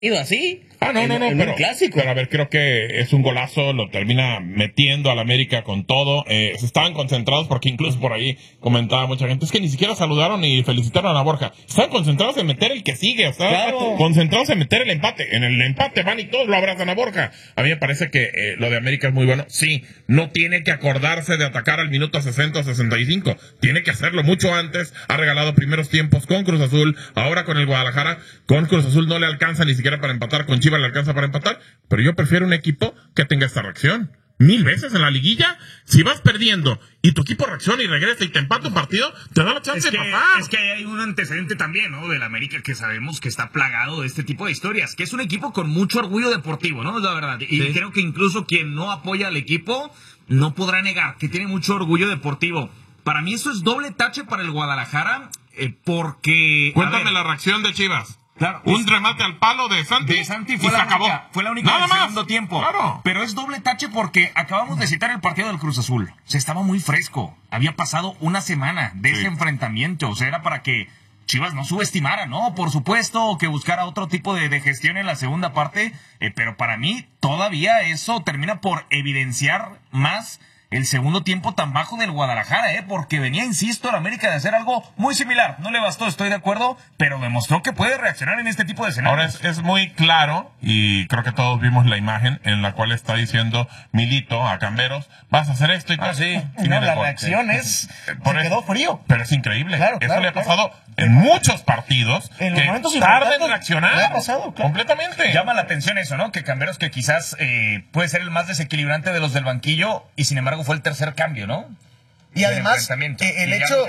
ido así. No, pero clásico. Pero a ver, creo que es un golazo, lo termina metiendo al América con todo. Se estaban concentrados porque incluso por ahí comentaba mucha gente, es que ni siquiera saludaron ni felicitaron a Borja. Estaban concentrados en meter el que sigue, estaban concentrados en meter el empate. En el empate van y todos lo abrazan a Borja. A mí me parece que lo de América es muy bueno. Sí, no tiene que acordarse de atacar al minuto 60 o 65. Tiene que hacerlo mucho antes. Ha regalado primeros tiempos con Cruz Azul, ahora con el Guadalajara. Con Cruz Azul no le alcanza ni siquiera para empatar, con Chivas le alcanza para empatar, pero yo prefiero un equipo que tenga esta reacción. 1000 veces en la liguilla, si vas perdiendo y tu equipo reacciona y regresa y te empata un partido, te da la chance de pasar. Es que hay un antecedente también, ¿no? Del América, que sabemos que está plagado de este tipo de historias, que es un equipo con mucho orgullo deportivo, ¿no? Es la verdad. Y creo que incluso quien no apoya al equipo no podrá negar que tiene mucho orgullo deportivo. Para mí eso es doble tache para el Guadalajara, porque... Cuéntame la reacción de Chivas. Claro, un remate al palo de Santi. Fue la única del segundo tiempo. Claro. Pero es doble tache porque acabamos de citar el partido del Cruz Azul. Se estaba muy fresco. Había pasado una semana de ese enfrentamiento. O sea, era para que Chivas no subestimara, ¿no? Por supuesto, que buscara otro tipo de gestión en la segunda parte. Pero para mí, todavía eso termina por evidenciar más el segundo tiempo tan bajo del Guadalajara, porque venía, insisto, el América de hacer algo muy similar. No le bastó, estoy de acuerdo, pero demostró que puede reaccionar en este tipo de escenarios. Ahora es muy claro, y creo que todos vimos la imagen en la cual está diciendo Milito a Camberos, vas a hacer esto y tal. Sí. No, la reacción se quedó frío. Pero es increíble. Claro, eso le ha pasado en muchos partidos, en que momentos tardan en reaccionar. Le ha pasado, completamente. Llama la atención eso, ¿no? Que Camberos, que quizás puede ser el más desequilibrante de los del banquillo, y sin embargo fue el tercer cambio, ¿no? Y además, el hecho,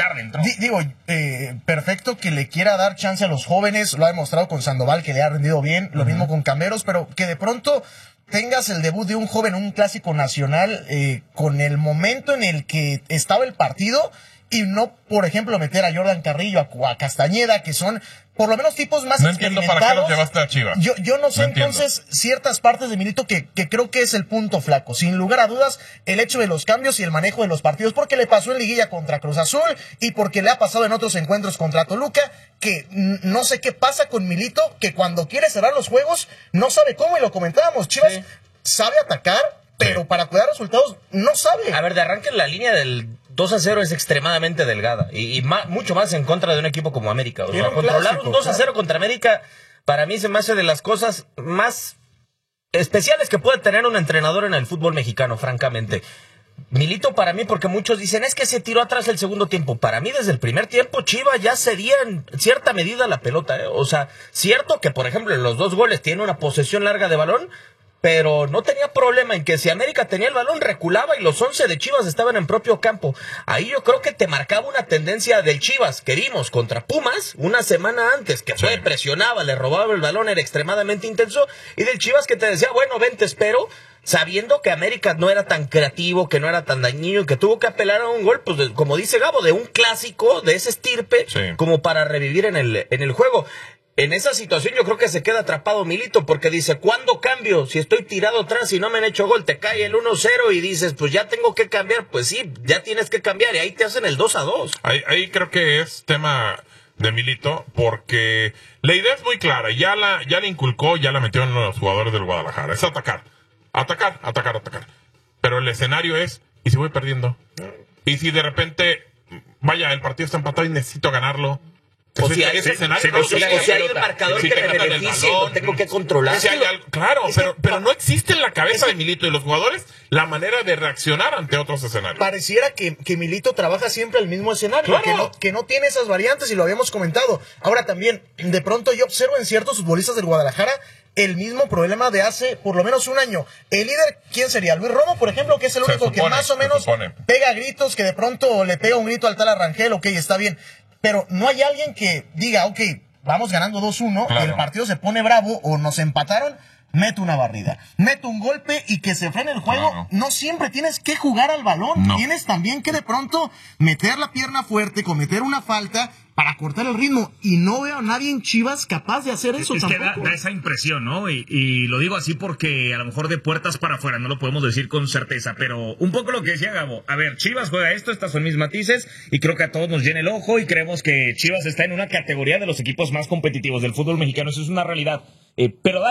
perfecto que le quiera dar chance a los jóvenes, lo ha demostrado con Sandoval, que le ha rendido bien, lo mismo con Camberos, pero que de pronto tengas el debut de un joven, un clásico nacional, con el momento en el que estaba el partido, y no, por ejemplo, meter a Jordan Carrillo, a Castañeda, que son por lo menos tipos más experimentados. No entiendo para qué los llevaste a Chivas. Yo no sé, entonces, ciertas partes de Milito que creo que es el punto flaco. Sin lugar a dudas, el hecho de los cambios y el manejo de los partidos, porque le pasó en liguilla contra Cruz Azul y porque le ha pasado en otros encuentros contra Toluca, que no sé qué pasa con Milito, que cuando quiere cerrar los juegos, no sabe cómo, y lo comentábamos. Chivas sabe atacar, pero para cuidar resultados no sabe. A ver, de arranque la línea del 2-0 es extremadamente delgada y mucho más en contra de un equipo como América. O sea, controlar un 2-0 contra América, para mí se me hace de las cosas más especiales que puede tener un entrenador en el fútbol mexicano, francamente. Milito, para mí, porque muchos dicen, es que se tiró atrás el segundo tiempo. Para mí, desde el primer tiempo, Chivas ya cedía en cierta medida la pelota. O sea, cierto que, por ejemplo, en los 2 goles tiene una posesión larga de balón, pero no tenía problema en que si América tenía el balón, reculaba y los 11 de Chivas estaban en propio campo. Ahí yo creo que te marcaba una tendencia del Chivas que vimos contra Pumas una semana antes, que presionaba, le robaba el balón, era extremadamente intenso, y del Chivas que te decía, bueno, ven, te espero, sabiendo que América no era tan creativo, que no era tan dañino, que tuvo que apelar a un gol, pues como dice Gabo, de un clásico de ese estirpe, como para revivir en el juego. En esa situación yo creo que se queda atrapado Milito, porque dice, ¿cuándo cambio? Si estoy tirado atrás y no me han hecho gol, te cae el 1-0 y dices, pues ya tengo que cambiar. Pues sí, ya tienes que cambiar, y ahí te hacen el 2-2. Ahí creo que es tema de Milito, porque la idea es muy clara, ya la inculcó, ya la metió en los jugadores del Guadalajara, es atacar. Pero el escenario es, ¿y si voy perdiendo? ¿Y si de repente, vaya, el partido está empatado y necesito ganarlo? O si hay un marcador que me beneficie, lo tengo que controlar. Claro, pero no existe en la cabeza de Milito y los jugadores la manera de reaccionar ante otros escenarios. Pareciera que Milito trabaja siempre el mismo escenario, que no tiene esas variantes, y lo habíamos comentado. Ahora también, de pronto yo observo en ciertos futbolistas del Guadalajara el mismo problema de hace por lo menos un año. El líder, ¿quién sería? Luis Romo, por ejemplo, que es el único que más o menos pega gritos, que de pronto le pega un grito al tal Arrangel, ok, está bien. Pero no hay alguien que diga, ok, vamos ganando 2-1, el partido se pone bravo o nos empataron, mete una barrida, mete un golpe y que se frene el juego. Claro. No siempre tienes que jugar al balón. No. Tienes también que de pronto meter la pierna fuerte, cometer una falta para cortar el ritmo. Y no veo a nadie en Chivas capaz de hacer eso es tampoco. que da esa impresión, ¿no? Y lo digo así porque a lo mejor de puertas para afuera no lo podemos decir con certeza, pero un poco lo que decía Gabo. A ver, Chivas juega esto, estas son mis matices, y creo que a todos nos llena el ojo y creemos que Chivas está en una categoría de los equipos más competitivos del fútbol mexicano. Eso es una realidad. Pero